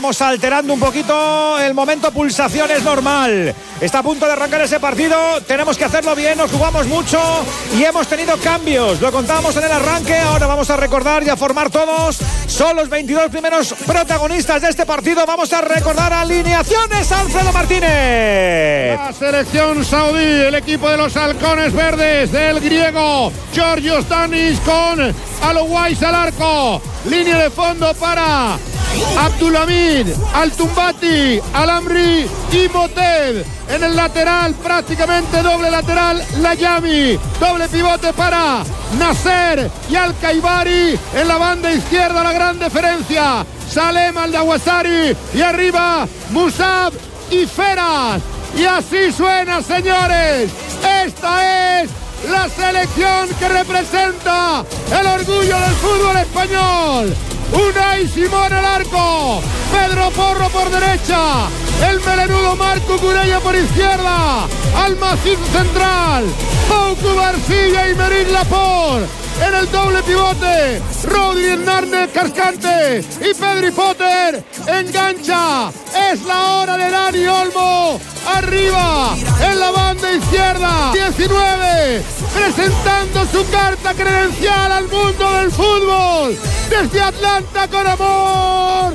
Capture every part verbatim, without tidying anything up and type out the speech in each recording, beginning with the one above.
estamos alterando un poquito el momento pulsación, es normal. Está a punto de arrancar ese partido, tenemos que hacerlo bien, nos jugamos mucho y hemos tenido cambios. Lo contábamos en el arranque, ahora vamos a recordar y a formar todos. Son los veintidós primeros protagonistas de este partido. Vamos a recordar alineaciones, Alfredo Martínez. La selección saudí, el equipo de los halcones verdes del griego Georgios Danis con Alouais al arco. Línea de fondo para Abdulhamid, Al-Tumbati, Al-Amri y Moted. En el lateral, prácticamente doble lateral, Layami. Doble pivote para Nasser y Al-Kaibari. En la banda izquierda la gran diferencia, Salem Al-Dawasari. Y arriba, Musab y Feras. Y así suena, señores. Esta es la selección que representa el orgullo del fútbol español. Unai Simón al arco, Pedro Porro por derecha, el melenudo Marco Curella por izquierda, Almacid central, Pouco García y Merín Laporte. En el doble pivote, Rodri Hernández Cascante y Pedri Potter engancha. Es la hora de Dani Olmo. Arriba, en la banda izquierda, diecinueve, presentando su carta credencial al mundo del fútbol. Desde Atlanta con amor,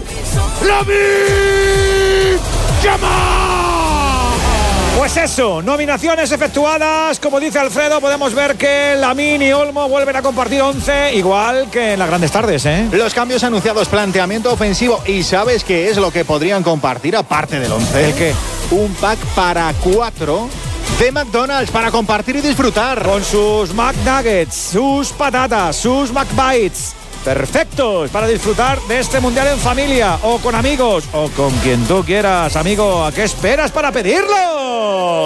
Lamine Yamal. Pues eso, nominaciones efectuadas. Como dice Alfredo, podemos ver que Lamine y Olmo vuelven a compartir once, igual que en las grandes tardes, ¿eh? Los cambios anunciados, planteamiento ofensivo. ¿Y sabes qué es lo que podrían compartir aparte del once? ¿El qué? Un pack para cuatro de McDonald's para compartir y disfrutar. Con sus McNuggets, sus patatas, sus McBites. Perfectos para disfrutar de este mundial en familia o con amigos o con quien tú quieras, amigo. ¿A qué esperas para pedirlo?